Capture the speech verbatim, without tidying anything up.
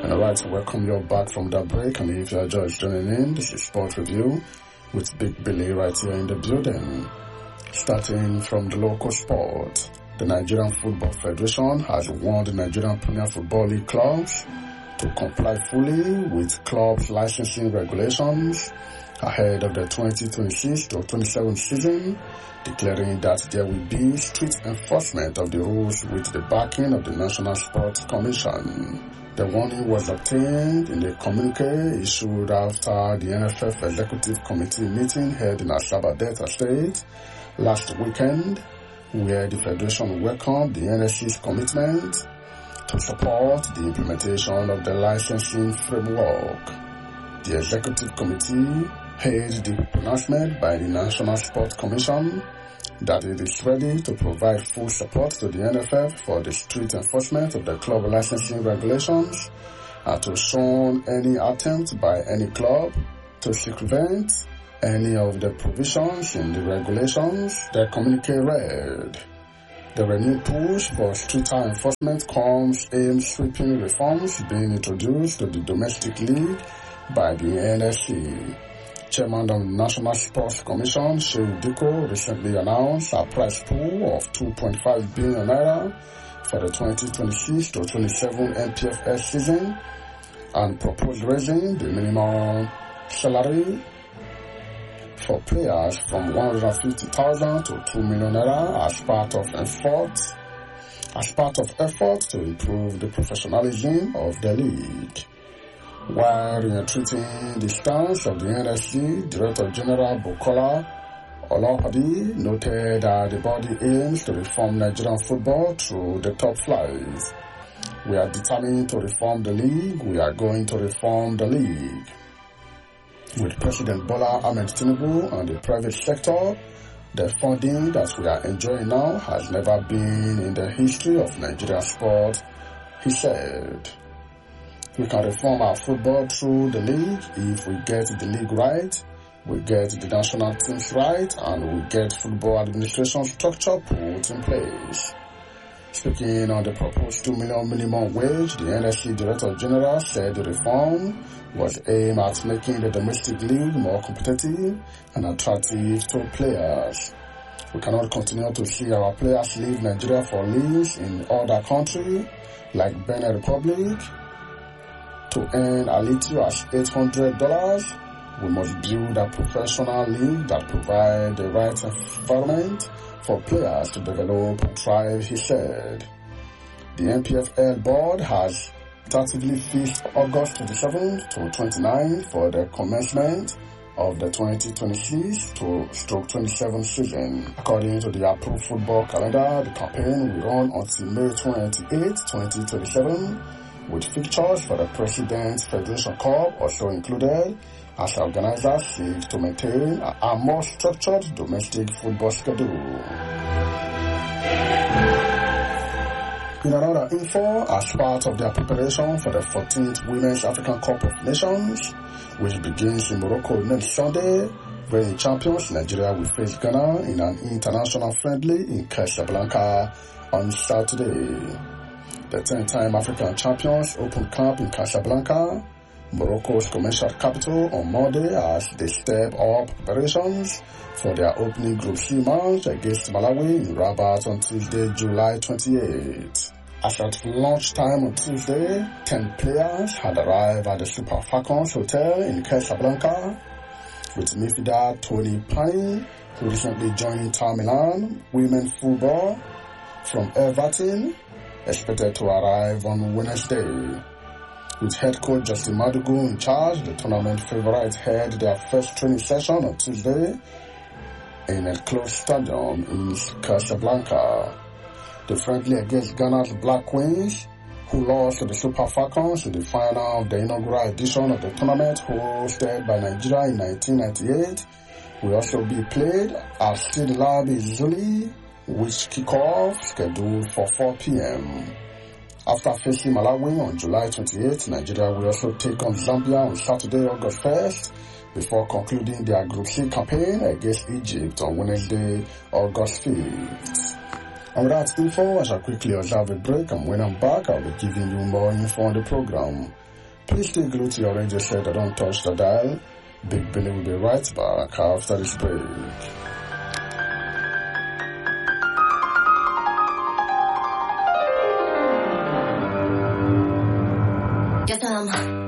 And alright, so welcome you back from that break. And if you're just joining in, this is Sport Review with Big Billy right here in the building. Starting from the local sport, the Nigerian Football Federation has warned the Nigerian Premier Football League clubs to comply fully with clubs' licensing regulations ahead of the twenty twenty-six to twenty-seven season, declaring that there will be strict enforcement of the rules with the backing of the National Sports Commission. The warning was obtained in a communique issued after the N F F Executive Committee meeting held in Asaba Delta State last weekend, where the Federation welcomed the N S C's commitment to support the implementation of the licensing framework. The Executive Committee hailed the pronouncement by the National Sports Commission that it is ready to provide full support to the N F F for the strict enforcement of the club licensing regulations and to shun any attempt by any club to circumvent any of the provisions in the regulations. The communique read, the renewed push for stricter enforcement comes in sweeping reforms being introduced to the domestic league by the N S C. Chairman of the National Sports Commission, Shehu Diko, recently announced a prize pool of two point five billion naira for the twenty twenty-six to twenty-seven N P F L season and proposed raising the minimum salary for players from one hundred fifty thousand to two million naira as part of effort, as part of effort to improve the professionalism of the league. While entreating the stance of the N S C, Director General Bukola Olopade noted that the body aims to reform Nigerian football through the top flights. We are determined to reform the league. We are going to reform the league. With President Bola Ahmed Tinubu and the private sector, the funding that we are enjoying now has never been in the history of Nigerian sport, he said. We can reform our football through the league if we get the league right, we get the national teams right, and we get football administration structure put in place. Speaking on the proposed two million minimum wage, the N S C Director General said the reform was aimed at making the domestic league more competitive and attractive to players. We cannot continue to see our players leave Nigeria for leagues in other countries like Benin Republic to earn as little as eight hundred dollars. We must build a professional league that provides the right environment for players to develop and thrive, he said. The N P F L board has tentatively fixed August twenty-seventh to twenty-ninth for the commencement of the twenty twenty-six to twenty-seven season. According to the approved football calendar, the campaign will run until May twenty-eighth, twenty twenty-seven, with fixtures for the President's Federation Cup also included, as organizers seek to maintain a more structured domestic football schedule. In another info, as part of their preparation for the fourteenth Women's African Cup of Nations, which begins in Morocco next Sunday, reigning champions Nigeria will face Ghana in an international friendly in Casablanca on Saturday. The ten-time African champions open camp in Casablanca, Morocco's commercial capital, on Monday as they step up preparations for their opening Group C match against Malawi in Rabat on Tuesday, July twenty-eighth. As at lunchtime on Tuesday, ten players had arrived at the Super Falcons Hotel in Casablanca, with midfielder Tony Pani, who recently joined Inter Milan Women Football from Everton, expected to arrive on Wednesday. With head coach Justin Madugu in charge, the tournament favorites had their first training session on Tuesday in a closed stadium in Casablanca. The friendly against Ghana's Black Queens, who lost to the Super Falcons in the final of the inaugural edition of the tournament hosted by Nigeria in nineteen ninety-eight, will also be played at Stade Labi Zuli, which kick-off scheduled for four p.m. After facing Malawi on July twenty-eighth, Nigeria will also take on Zambia on Saturday, August first, before concluding their Group C campaign against Egypt on Wednesday, August fifth. And with that info, as I quickly observe a break, and when I'm back, I'll be giving you more info on the program. Please stay glued to your radio set and don't touch the dial. Big Billy will be right back after this break. Ya estamos.